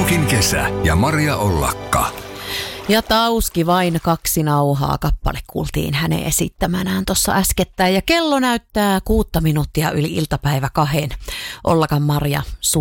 Muukin kesä ja Maria Ollakka. Ja Tauski vain 2 nauhaa kappale kuultiin hänen esittämänään tuossa äskettäin. Ja kello näyttää 6 minuuttia yli iltapäivä 2. Ollakan Maria